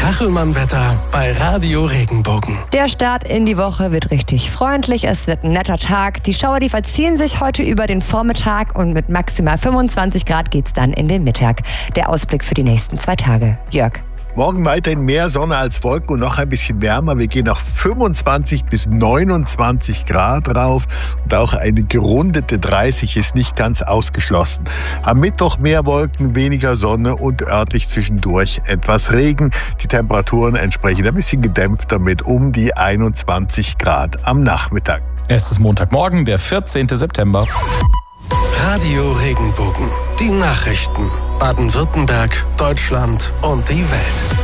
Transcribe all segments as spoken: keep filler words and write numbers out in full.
Kachelmann-Wetter bei Radio Regenbogen. Der Start in die Woche wird richtig freundlich. Es wird ein netter Tag. Die Schauer, die verziehen sich heute über den Vormittag und mit maximal fünfundzwanzig Grad geht's dann in den Mittag. Der Ausblick für die nächsten zwei Tage. Jörg. Morgen weiterhin mehr Sonne als Wolken und noch ein bisschen wärmer. Wir gehen auf fünfundzwanzig bis neunundzwanzig Grad rauf und auch eine gerundete dreißig ist nicht ganz ausgeschlossen. Am Mittwoch mehr Wolken, weniger Sonne und örtlich zwischendurch etwas Regen. Die Temperaturen entsprechend ein bisschen gedämpfter mit um die einundzwanzig Grad am Nachmittag. Es ist Montagmorgen, der vierzehnten September. Radio Regenbogen. Die Nachrichten. Baden-Württemberg, Deutschland und die Welt.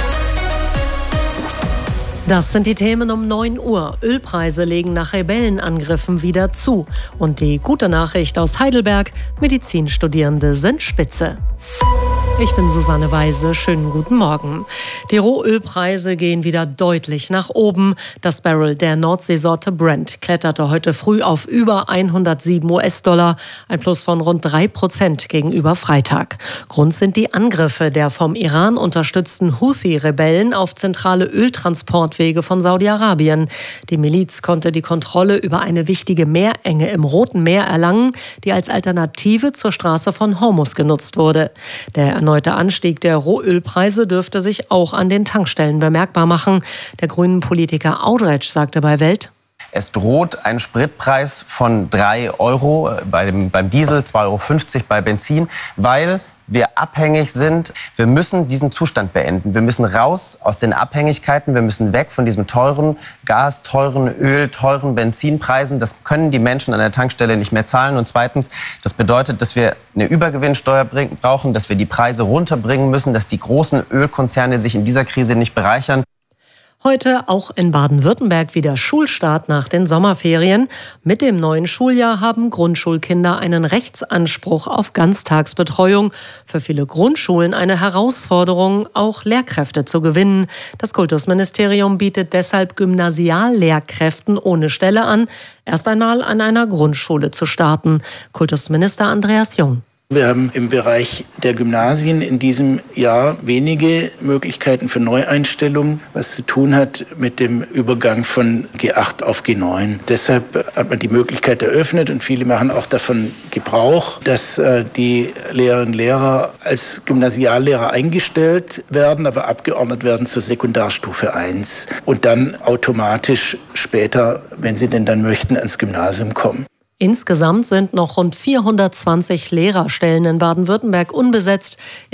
Das sind die Themen um neun Uhr. Ölpreise legen nach Rebellenangriffen wieder zu. Und die gute Nachricht aus Heidelberg: Medizinstudierende sind spitze. Ich bin Susanne Weise. Schönen guten Morgen. Die Rohölpreise gehen wieder deutlich nach oben. Das Barrel der Nordseesorte Brent kletterte heute früh auf über hundertsieben US-Dollar, ein Plus von rund drei Prozent gegenüber Freitag. Grund sind die Angriffe der vom Iran unterstützten Houthi-Rebellen auf zentrale Öltransportwege von Saudi-Arabien. Die Miliz konnte die Kontrolle über eine wichtige Meerenge im Roten Meer erlangen, die als Alternative zur Straße von Hormuz genutzt wurde. Der erneute Anstieg der Rohölpreise dürfte sich auch an den Tankstellen bemerkbar machen. Der grünen Politiker Audretsch sagte bei Welt: Es droht ein Spritpreis von drei Euro bei dem, beim Diesel, zwei Euro fünfzig bei Benzin, weil wir abhängig sind. Wir müssen diesen Zustand beenden. Wir müssen raus aus den Abhängigkeiten. Wir müssen weg von diesem teuren Gas, teuren Öl, teuren Benzinpreisen. Das können die Menschen an der Tankstelle nicht mehr zahlen. Und zweitens, das bedeutet, dass wir eine Übergewinnsteuer brauchen, dass wir die Preise runterbringen müssen, dass die großen Ölkonzerne sich in dieser Krise nicht bereichern. Heute auch in Baden-Württemberg wieder Schulstart nach den Sommerferien. Mit dem neuen Schuljahr haben Grundschulkinder einen Rechtsanspruch auf Ganztagsbetreuung. Für viele Grundschulen eine Herausforderung, auch Lehrkräfte zu gewinnen. Das Kultusministerium bietet deshalb Gymnasiallehrkräften ohne Stelle an, erst einmal an einer Grundschule zu starten. Kultusminister Andreas Jung. Wir haben im Bereich der Gymnasien in diesem Jahr wenige Möglichkeiten für Neueinstellungen, was zu tun hat mit dem Übergang von G acht auf G neun. Deshalb hat man die Möglichkeit eröffnet und viele machen auch davon Gebrauch, dass die Lehrerinnen und Lehrer als Gymnasiallehrer eingestellt werden, aber abgeordnet werden zur Sekundarstufe eins und dann automatisch später, wenn sie denn dann möchten, ans Gymnasium kommen. Insgesamt sind noch rund vierhundertzwanzig Lehrerstellen in Baden-Württemberg unbesetzt.